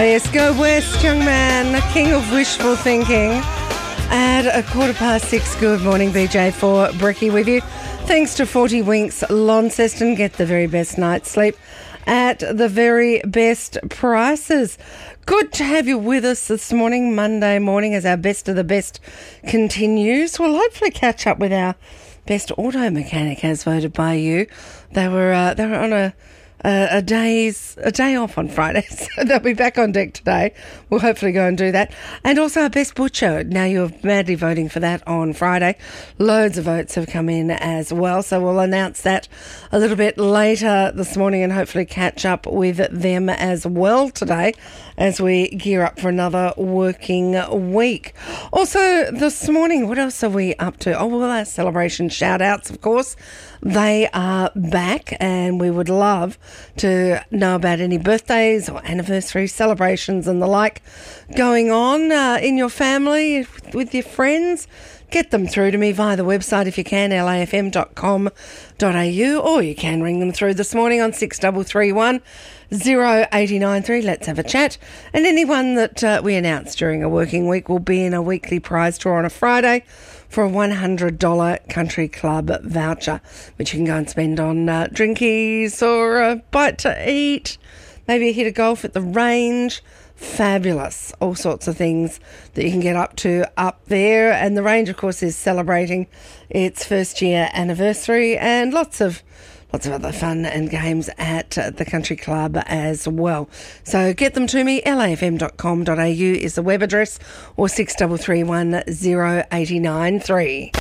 Yes, go west, young man, king of wishful thinking. At 6:15, good morning, BJ for Bricky with you. Thanks to 40 Winks Launceston, get the very best night's sleep at the very best prices. Good to have you with us this morning, Monday morning, as our best of the best continues. We'll hopefully catch up with our best auto mechanic as voted by you. They were on a day off on Friday, so they'll be back on deck today. We'll hopefully go and do that. And also our best butcher. Now, you're madly voting for that on Friday. Loads of votes have come in as well, so we'll announce that a little bit later this morning and hopefully catch up with them as well today as we gear up for another working week. Also, this morning, what else are we up to? Oh, well, our celebration shout-outs, of course. They are back, and we would love to know about any birthdays or anniversary celebrations and the like going on in your family, with your friends. Get them through to me via the website if you can, lafm.com.au, or you can ring them through this morning on 6331 0893. Let's have a chat. And anyone that we announce during a working week will be in a weekly prize draw on a Friday for a $100 country club voucher, which you can go and spend on drinkies or a bite to eat, maybe a hit of golf at the range. Fabulous. All sorts of things that you can get up to up there. And the range, of course, is celebrating its first year anniversary, and lots of other fun and games at the country club as well. So get them to me. lafm.com.au is the web address, or 6331 0893.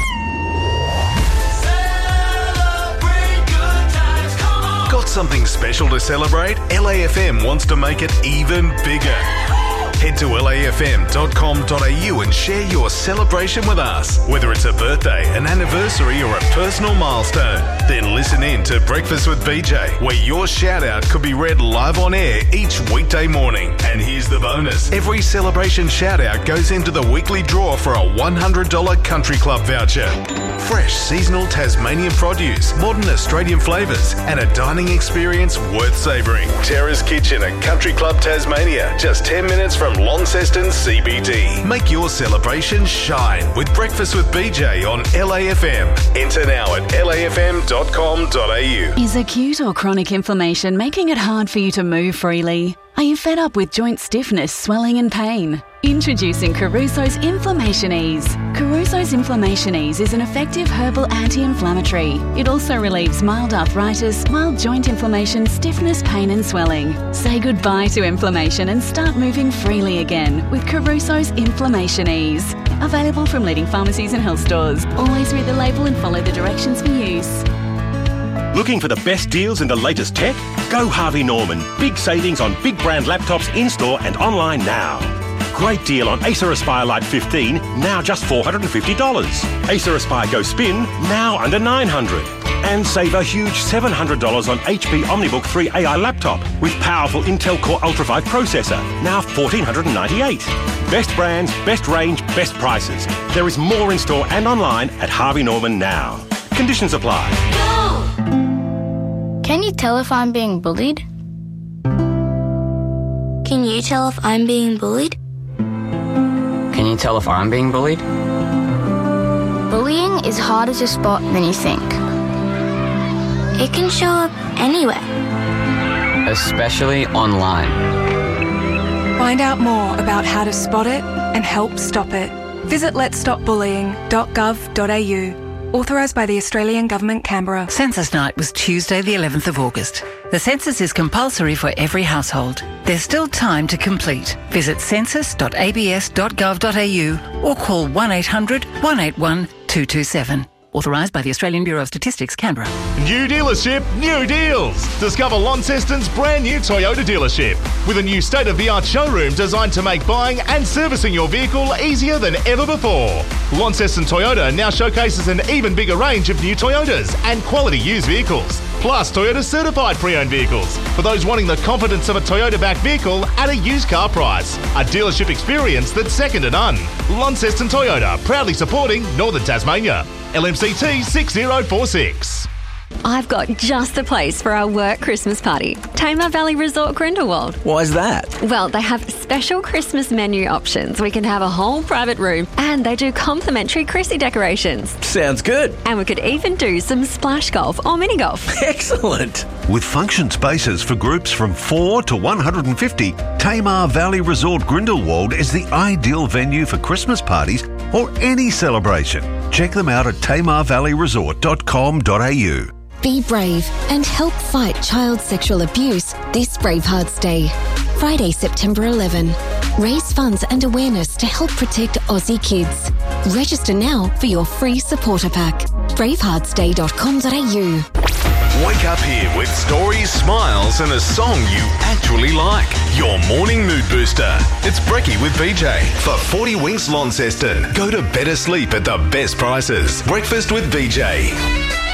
Got something special to celebrate? LAFM wants to make it even bigger. Head to lafm.com.au and share your celebration with us. Whether it's a birthday, an anniversary, or a personal milestone, then listen in to Breakfast with BJ, where your shout-out could be read live on air each weekday morning. And here's the bonus. Every celebration shout-out goes into the weekly draw for a $100 country club voucher. Fresh seasonal Tasmanian produce, modern Australian flavours, and a dining experience worth savouring. Terra's Kitchen at Country Club Tasmania, just 10 minutes from Launceston CBD. Make your celebration shine with Breakfast with BJ on LAFM. Enter now at lafm.com.au. Is acute or chronic inflammation making it hard for you to move freely? Are you fed up with joint stiffness, swelling and pain? Introducing Caruso's Inflammation Ease. Caruso's Inflammation Ease is an effective herbal anti-inflammatory. It also relieves mild arthritis, mild joint inflammation, stiffness, pain and swelling. Say goodbye to inflammation and start moving freely again with Caruso's Inflammation Ease. Available from leading pharmacies and health stores. Always read the label and follow the directions for use. Looking for the best deals in the latest tech? Go Harvey Norman. Big savings on big brand laptops in-store and online now. Great deal on Acer Aspire Lite 15, now just $450. Acer Aspire Go Spin, now under $900. And save a huge $700 on HP OmniBook 3 AI laptop with powerful Intel Core Ultra 5 processor, now $1,498. Best brands, best range, best prices. There is more in store and online at Harvey Norman now. Conditions apply. Can you tell if I'm being bullied? Can you tell if I'm being bullied? Can you tell if I'm being bullied? Bullying is harder to spot than you think. It can show up anywhere. Especially online. Find out more about how to spot it and help stop it. Visit letsstopbullying.gov.au. Authorised by the Australian Government, Canberra. Census night was Tuesday the 11th of August. The census is compulsory for every household. There's still time to complete. Visit census.abs.gov.au or call 1800 181 227. Authorised by the Australian Bureau of Statistics, Canberra. New dealership, new deals. Discover Launceston's brand new Toyota dealership with a new state-of-the-art showroom designed to make buying and servicing your vehicle easier than ever before. Launceston Toyota now showcases an even bigger range of new Toyotas and quality used vehicles, plus Toyota certified pre-owned vehicles for those wanting the confidence of a Toyota-backed vehicle at a used car price. A dealership experience that's second to none. Launceston Toyota, proudly supporting Northern Tasmania. LMCT 6046. I've got just the place for our work Christmas party. Tamar Valley Resort Grindelwald. Why is that? Well, they have special Christmas menu options. We can have a whole private room and they do complimentary Chrissy decorations. Sounds good. And we could even do some splash golf or mini golf. Excellent. With function spaces for groups from 4 to 150, Tamar Valley Resort Grindelwald is the ideal venue for Christmas parties or any celebration. Check them out at tamarvalleyresort.com.au. Be brave and help fight child sexual abuse this Bravehearts Day. Friday, September 11. Raise funds and awareness to help protect Aussie kids. Register now for your free supporter pack. braveheartsday.com.au. Wake up here with stories, smiles and a song you actually like. Your morning mood booster. It's Brekkie with BJ for 40 Winks Launceston. Go to better sleep at the best prices. Breakfast with BJ.